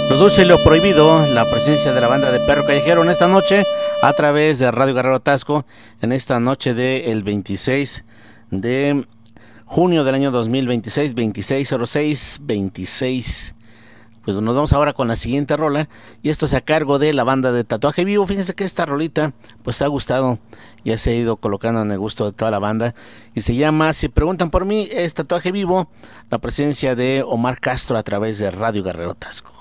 Lo dulce y lo prohibido, la presencia de la banda de Perro Callejero en esta noche a través de Radio Guerrero Tasco, en esta noche del 26 de junio del año 2026, 2606, 26. Pues nos vamos ahora con la siguiente rola, y esto es a cargo de la banda de Tatuaje Vivo. Fíjense que esta rolita pues ha gustado, ya se ha ido colocando en el gusto de toda la banda, y se llama Si Preguntan por Mí. Es Tatuaje Vivo, la presencia de Omar Castro a través de Radio Guerrero Tasco.